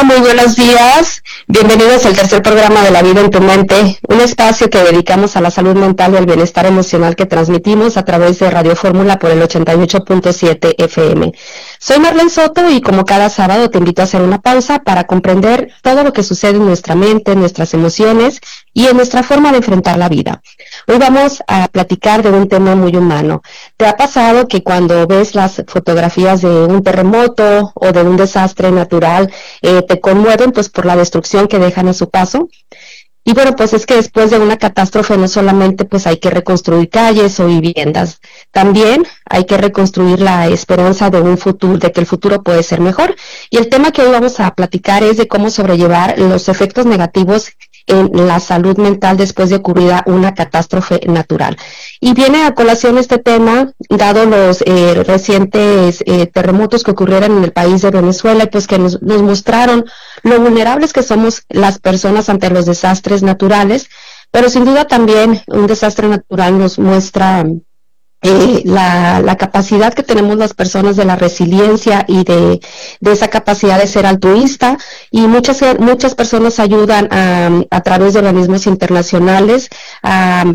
Hola, muy buenos días. Bienvenidos al tercer programa de La Vida en tu Mente, un espacio que dedicamos a la salud mental y al bienestar emocional que transmitimos a través de Radio Fórmula por el 88.7 FM. Soy Marlene Soto y como cada sábado te invito a hacer una pausa para comprender todo lo que sucede en nuestra mente, en nuestras emociones y en nuestra forma de enfrentar la vida. Hoy vamos a platicar de un tema muy humano. ¿Te ha pasado que cuando ves las fotografías de un terremoto o de un desastre natural te conmueven pues por la destrucción que dejan a su paso? Y bueno, pues es que después de una catástrofe no solamente pues hay que reconstruir calles o viviendas, también hay que reconstruir la esperanza de un futuro, de que el futuro puede ser mejor. Y el tema que hoy vamos a platicar es de cómo sobrellevar los efectos negativos en la salud mental después de ocurrida una catástrofe natural. Y viene a colación este tema, dado los recientes terremotos que ocurrieron en el país de Venezuela, y pues que nos mostraron lo vulnerables que somos las personas ante los desastres naturales, pero sin duda también un desastre natural nos muestra la capacidad que tenemos las personas de la resiliencia y de esa capacidad de ser altruista, y muchas personas ayudan a través de organismos internacionales a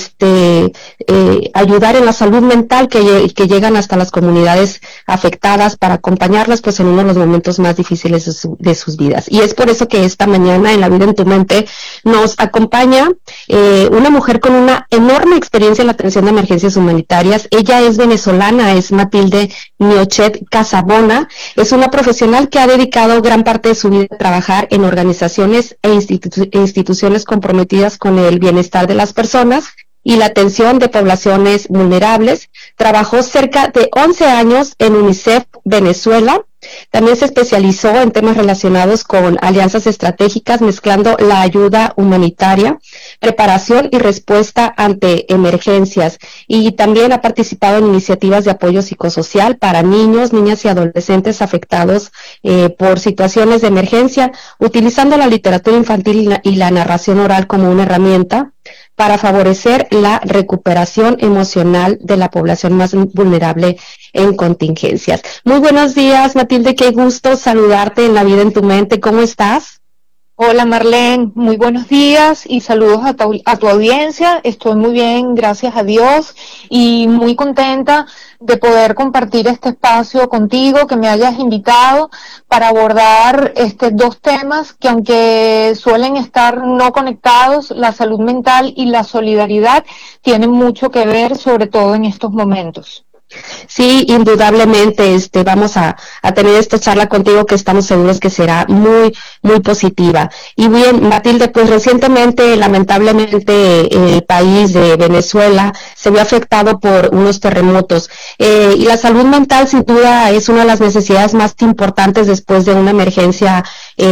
ayudar en la salud mental que llegan hasta las comunidades afectadas para acompañarlas pues en uno de los momentos más difíciles de sus vidas. Y es por eso que esta mañana en La Vida en tu Mente nos acompaña una mujer con una enorme experiencia en la atención de emergencias humanitarias. Ella es venezolana, es Matilde Miochet Casabona, es una profesional que ha dedicado gran parte de su vida a trabajar en organizaciones e instituciones comprometidas con el bienestar de las personas y la atención de poblaciones vulnerables. Trabajó cerca de 11 años en UNICEF Venezuela. También se especializó en temas relacionados con alianzas estratégicas, mezclando la ayuda humanitaria, preparación y respuesta ante emergencias. Y también ha participado en iniciativas de apoyo psicosocial para niños, niñas y adolescentes afectados por situaciones de emergencia, utilizando la literatura infantil y la narración oral como una herramienta para favorecer la recuperación emocional de la población más vulnerable en contingencias. Muy buenos días, Matilde, qué gusto saludarte en La Vida en tu Mente. ¿Cómo estás? Hola Marlene, muy buenos días y saludos a tu audiencia. Estoy muy bien, gracias a Dios, y muy contenta de poder compartir este espacio contigo, que me hayas invitado para abordar dos temas que, aunque suelen estar no conectados, la salud mental y la solidaridad tienen mucho que ver, sobre todo en estos momentos. Sí, indudablemente, vamos a tener esta charla contigo que estamos seguros que será muy, muy positiva. Y bien, Matilde, pues recientemente, lamentablemente, el país de Venezuela se vio afectado por unos terremotos. Y la salud mental, sin duda, es una de las necesidades más importantes después de una emergencia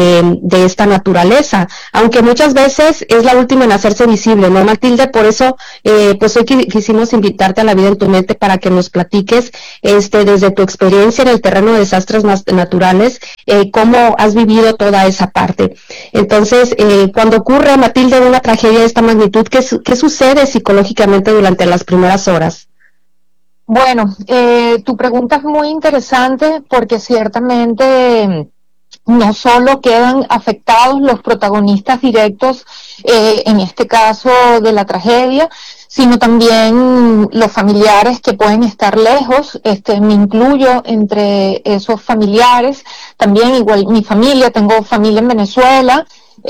de esta naturaleza, aunque muchas veces es la última en hacerse visible, ¿no, Matilde? Por eso, pues hoy quisimos invitarte a La Vida en tu Mente para que nos platiques desde tu experiencia en el terreno de desastres naturales, cómo has vivido toda esa parte. Entonces, cuando ocurre, Matilde, una tragedia de esta magnitud, ¿qué sucede psicológicamente durante las primeras horas? Bueno, tu pregunta es muy interesante porque ciertamente no solo quedan afectados los protagonistas directos, en este caso de la tragedia, sino también los familiares que pueden estar lejos. Me incluyo entre esos familiares, también igual mi familia, tengo familia en Venezuela,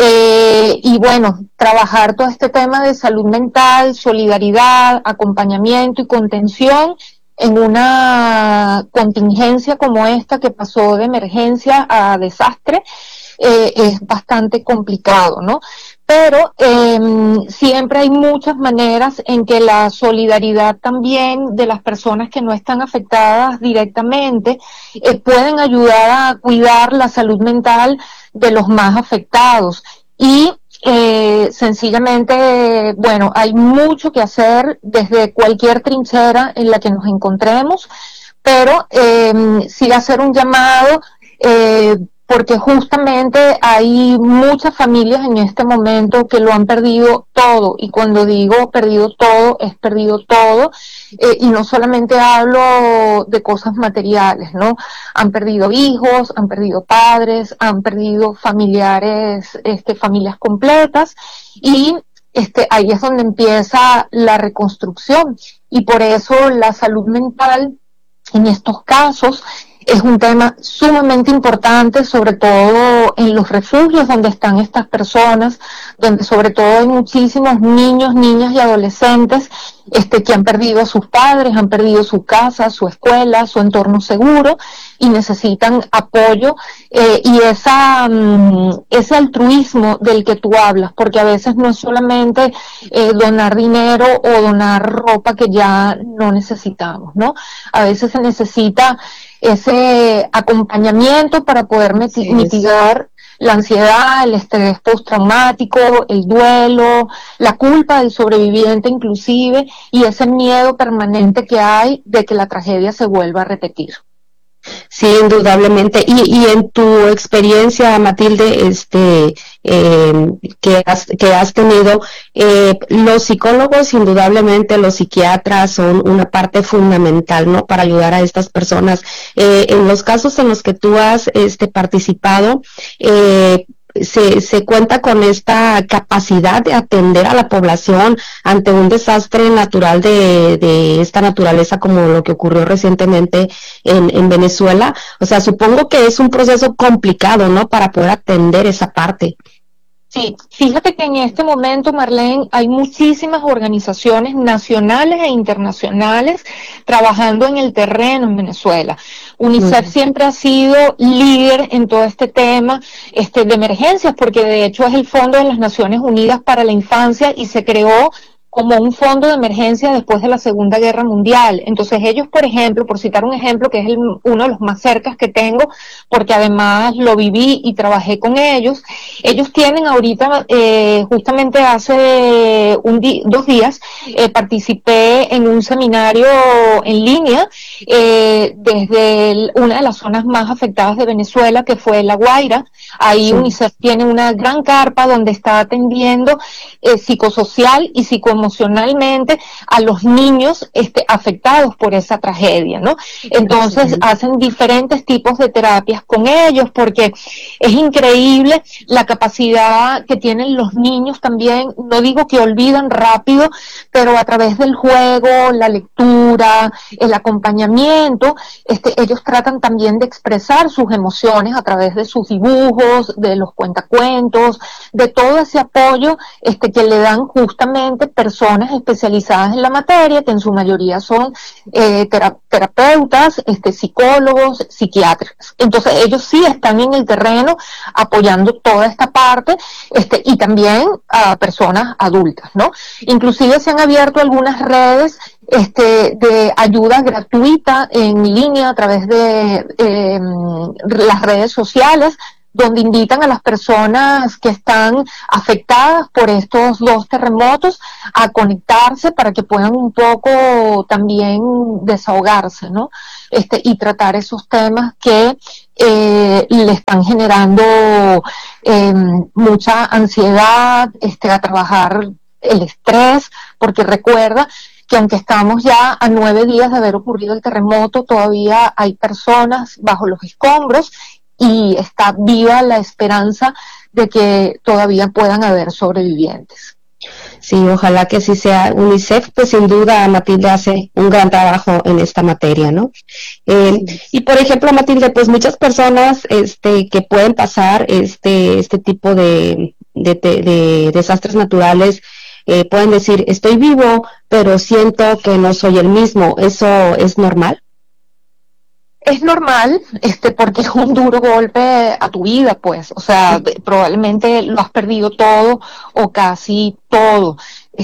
y bueno, trabajar todo este tema de salud mental, solidaridad, acompañamiento y contención en una contingencia como esta que pasó de emergencia a desastre, es bastante complicado, ¿no? Pero siempre hay muchas maneras en que la solidaridad también de las personas que no están afectadas directamente pueden ayudar a cuidar la salud mental de los más afectados. Y sencillamente, bueno, hay mucho que hacer desde cualquier trinchera en la que nos encontremos, pero sí hacer un llamado, porque justamente hay muchas familias en este momento que lo han perdido todo, y cuando digo perdido todo, es perdido todo, y no solamente hablo de cosas materiales, ¿no? Han perdido hijos, han perdido padres, han perdido familiares, familias completas, y ahí es donde empieza la reconstrucción, y por eso la salud mental en estos casos es un tema sumamente importante, sobre todo en los refugios donde están estas personas, donde sobre todo hay muchísimos niños, niñas y adolescentes que han perdido a sus padres, han perdido su casa, su escuela, su entorno seguro, y necesitan apoyo, y ese altruismo del que tú hablas, porque a veces no es solamente donar dinero o donar ropa que ya no necesitamos, ¿no? A veces se necesita ese acompañamiento para poder mitigar la ansiedad, el estrés postraumático, el duelo, la culpa del sobreviviente inclusive, y ese miedo permanente que hay de que la tragedia se vuelva a repetir. Sí, indudablemente. Y en tu experiencia, Matilde, que has tenido, los psicólogos, indudablemente, los psiquiatras son una parte fundamental, ¿no? Para ayudar a estas personas. En los casos en los que tú has, participado, se cuenta con esta capacidad de atender a la población ante un desastre natural de esta naturaleza, como lo que ocurrió recientemente en Venezuela. O sea, supongo que es un proceso complicado, ¿no? Para poder atender esa parte. Sí, fíjate que en este momento, Marlene, hay muchísimas organizaciones nacionales e internacionales trabajando en el terreno en Venezuela. UNICEF siempre ha sido líder en todo este tema de emergencias, porque de hecho es el Fondo de las Naciones Unidas para la Infancia y se creó como un fondo de emergencia después de la Segunda Guerra Mundial. Entonces ellos, por ejemplo, por citar un ejemplo que es uno de los más cercas que tengo, porque además lo viví y trabajé con ellos tienen ahorita, justamente hace 2 días, participé en un seminario en línea desde una de las zonas más afectadas de Venezuela, que fue La Guaira. Ahí UNICEF tiene una gran carpa donde está atendiendo psicosocial y psicoemocionalmente a los niños afectados por esa tragedia, ¿no? Entonces hacen diferentes tipos de terapias con ellos, porque es increíble la capacidad que tienen los niños también. No digo que olvidan rápido, pero a través del juego, la lectura, el acompañamiento, ellos tratan también de expresar sus emociones a través de sus dibujos, de los cuentacuentos, de todo ese apoyo que le dan justamente personas especializadas en la materia, que en su mayoría son terapeutas, psicólogos, psiquiatras. Entonces ellos sí están en el terreno apoyando toda esta parte, y también a personas adultas, ¿no? Inclusive se han abierto algunas redes de ayuda gratuita en línea a través de las redes sociales, donde invitan a las personas que están afectadas por estos 2 terremotos a conectarse para que puedan un poco también desahogarse, ¿no? Y tratar esos temas que le están generando mucha ansiedad, a trabajar el estrés, porque recuerda que aunque estamos ya a 9 días de haber ocurrido el terremoto, todavía hay personas bajo los escombros y está viva la esperanza de que todavía puedan haber sobrevivientes. Sí, ojalá que sí sea. UNICEF, pues sin duda, Matilde, hace un gran trabajo en esta materia, ¿no? Y por ejemplo, Matilde, pues muchas personas que pueden pasar este tipo de desastres naturales, pueden decir, estoy vivo, pero siento que no soy el mismo. ¿Eso es normal? Es normal, porque es un duro golpe a tu vida, pues. O sea, probablemente lo has perdido todo o casi todo.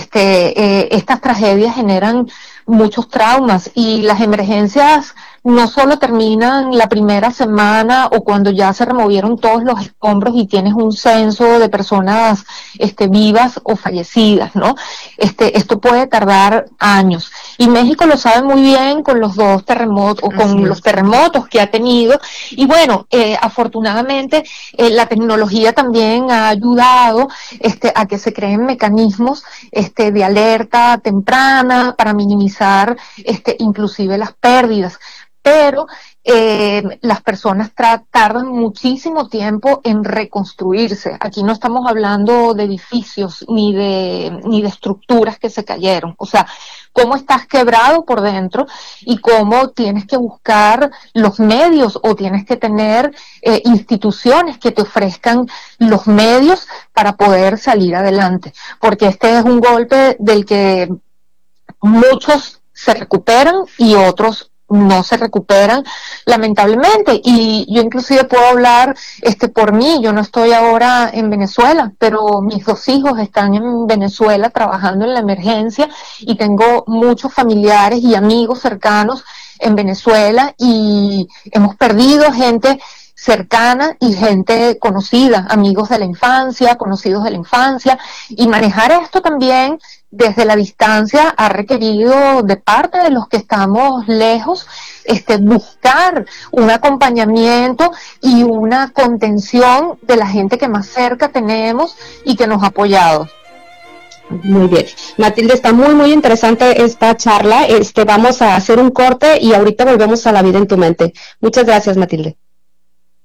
Estas tragedias generan muchos traumas, y las emergencias no solo terminan la primera semana o cuando ya se removieron todos los escombros y tienes un censo de personas vivas o fallecidas, ¿no? Esto puede tardar años. Y México lo sabe muy bien con los dos terremotos, o con los terremotos que ha tenido. Y bueno, afortunadamente la tecnología también ha ayudado a que se creen mecanismos de alerta temprana para minimizar inclusive las pérdidas. Pero las personas tardan muchísimo tiempo en reconstruirse. Aquí no estamos hablando de edificios ni de estructuras que se cayeron. O sea, cómo estás quebrado por dentro y cómo tienes que buscar los medios o tienes que tener instituciones que te ofrezcan los medios para poder salir adelante. Porque este es un golpe del que muchos se recuperan y otros no se recuperan, lamentablemente. Y yo inclusive puedo hablar por mí. Yo no estoy ahora en Venezuela, pero mis dos hijos están en Venezuela trabajando en la emergencia, y tengo muchos familiares y amigos cercanos en Venezuela, y hemos perdido gente cercana y gente conocida, amigos de la infancia, conocidos de la infancia, y manejar esto también desde la distancia ha requerido de parte de los que estamos lejos, buscar un acompañamiento y una contención de la gente que más cerca tenemos y que nos ha apoyado. Muy bien. Matilde, está muy, muy interesante esta charla. Vamos a hacer un corte y ahorita volvemos a La Vida en tu Mente. Muchas gracias, Matilde.